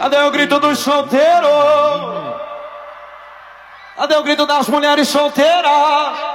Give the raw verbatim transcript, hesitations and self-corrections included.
Cadê o grito dos solteiros? Cadê o grito das mulheres solteiras?